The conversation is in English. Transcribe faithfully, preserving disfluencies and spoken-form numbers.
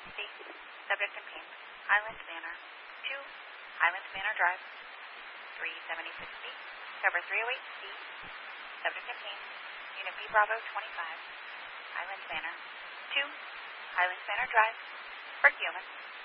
C. Subject in pain. Highlands Manor. two. Highlands Manor Drive. three seventy-six B. Cover three oh eight C. Subject in pain. Unit B Bravo twenty-five. Highlands Manor. two. Highlands Manor Drive. Perkiomen.